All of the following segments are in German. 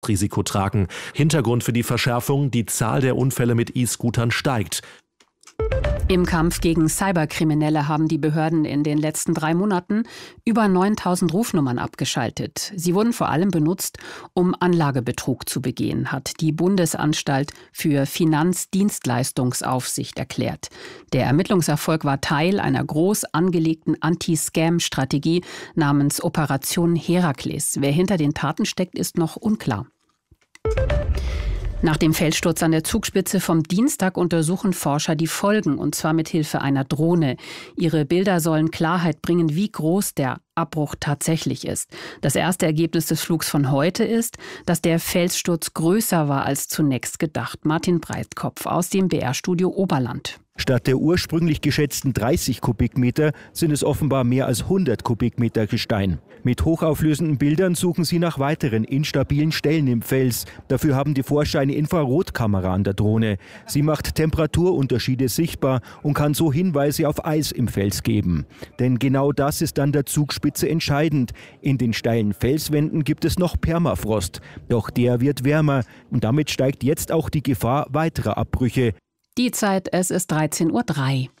Risiko tragen. Hintergrund für die Verschärfung: die Zahl der Unfälle mit E-Scootern steigt. Im Kampf gegen Cyberkriminelle haben die Behörden in den letzten 3 Monaten über 9.000 Rufnummern abgeschaltet. Sie wurden vor allem benutzt, um Anlagebetrug zu begehen, hat die Bundesanstalt für Finanzdienstleistungsaufsicht erklärt. Der Ermittlungserfolg war Teil einer groß angelegten Anti-Scam-Strategie namens Operation Herakles. Wer hinter den Taten steckt, ist noch unklar. Nach dem Felssturz an der Zugspitze vom Dienstag untersuchen Forscher die Folgen, und zwar mit Hilfe einer Drohne. Ihre Bilder sollen Klarheit bringen, wie groß der Abbruch tatsächlich ist. Das erste Ergebnis des Flugs von heute ist, dass der Felssturz größer war als zunächst gedacht. Martin Breitkopf aus dem BR-Studio Oberland. Statt der ursprünglich geschätzten 30 Kubikmeter sind es offenbar mehr als 100 Kubikmeter Gestein. Mit hochauflösenden Bildern suchen sie nach weiteren instabilen Stellen im Fels. Dafür haben die Forscher eine Infrarotkamera an der Drohne. Sie macht Temperaturunterschiede sichtbar und kann so Hinweise auf Eis im Fels geben. Denn genau das ist an der Zugspitze entscheidend. In den steilen Felswänden gibt es noch Permafrost. Doch der wird wärmer und damit steigt jetzt auch die Gefahr weiterer Abbrüche. Die Zeit, es ist 13:03 Uhr.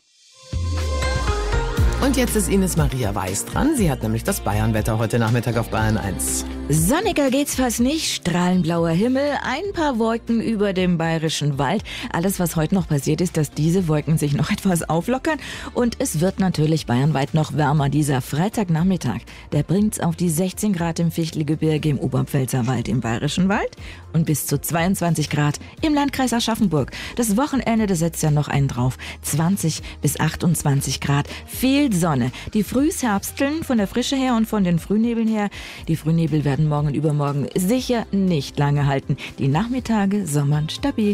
Und jetzt ist Ines Maria Weiß dran. Sie hat nämlich das Bayernwetter heute Nachmittag auf Bayern 1. Sonniger geht's fast nicht. Strahlenblauer Himmel, ein paar Wolken über dem Bayerischen Wald. Alles, was heute noch passiert, ist, dass diese Wolken sich noch etwas auflockern. Und es wird natürlich bayernweit noch wärmer. Dieser Freitagnachmittag, der bringt's auf die 16 Grad im Fichtelgebirge, im Oberpfälzerwald, im Bayerischen Wald und bis zu 22 Grad im Landkreis Aschaffenburg. Das Wochenende, da setzt ja noch einen drauf. 20 bis 28 Grad. Viel Sonne. Die Frühsherbsteln von der Frische her und von den Frühnebeln her. Die Frühnebel werden morgen und übermorgen sicher nicht lange halten. Die Nachmittage sommern stabil.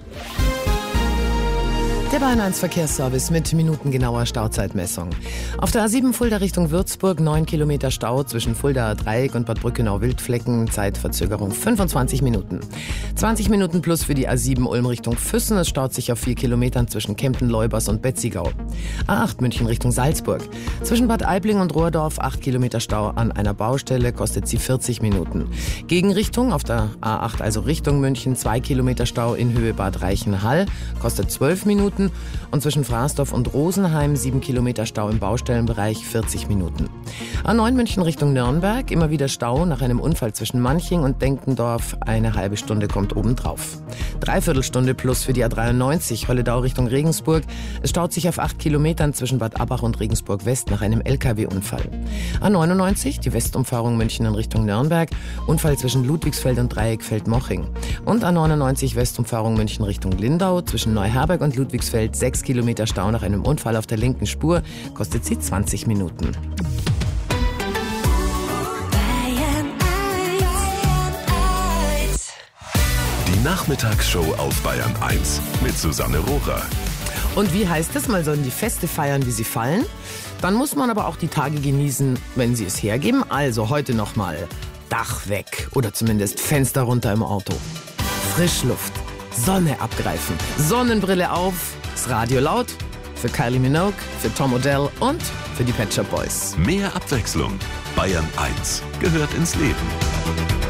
Der Bayern 1 Verkehrsservice mit minutengenauer Stauzeitmessung. Auf der A7 Fulda Richtung Würzburg 9 Kilometer Stau zwischen Fuldaer Dreieck und Bad Brückenau-Wildflecken. Zeitverzögerung 25 Minuten. 20 Minuten plus für die A7 Ulm Richtung Füssen. Es staut sich auf 4 Kilometern zwischen Kempten-Leubers und Betzigau. A8 München Richtung Salzburg. Zwischen Bad Aibling und Rohrdorf 8 Kilometer Stau an einer Baustelle. Kostet sie 40 Minuten. Gegenrichtung auf der A8, also Richtung München, 2 Kilometer Stau in Höhe Bad Reichenhall. Kostet 12 Minuten. Und zwischen Frasdorf und Rosenheim 7 Kilometer Stau im Baustellenbereich, 40 Minuten. A9 München Richtung Nürnberg, immer wieder Stau nach einem Unfall zwischen Manching und Denkendorf. Eine halbe Stunde kommt obendrauf. Dreiviertelstunde plus für die A93 Holledau Richtung Regensburg. Es staut sich auf 8 Kilometern zwischen Bad Abbach und Regensburg West nach einem LKW-Unfall. A99 die Westumfahrung München in Richtung Nürnberg. Unfall zwischen Ludwigsfeld und Dreieckfeld-Moching. Und A99 Westumfahrung München Richtung Lindau zwischen Neuherberg und Ludwigsfeld 6 Kilometer Stau nach einem Unfall auf der linken Spur, kostet sie 20 Minuten. Die Nachmittagsshow auf Bayern 1 mit Susanne Rohrer. Und wie heißt es, man soll die Feste feiern, wie sie fallen? Dann muss man aber auch die Tage genießen, wenn sie es hergeben. Also heute nochmal Dach weg oder zumindest Fenster runter im Auto. Frischluft, Sonne abgreifen, Sonnenbrille auf, das Radio laut, für Kylie Minogue, für Tom Odell und für die Pet Shop Boys. Mehr Abwechslung. Bayern 1 gehört ins Leben.